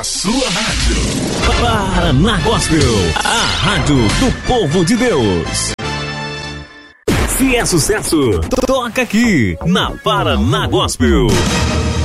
Sua rádio. Paraná Gospel, a rádio do povo de Deus. Se é sucesso, toca aqui na Paraná Gospel.